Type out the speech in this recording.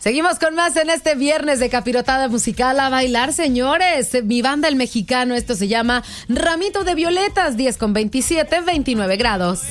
Seguimos con más en este viernes de Capirotada Musical. A bailar, señores. Mi banda El Mexicano, esto se llama Ramito de Violetas, 10:27, 29 grados.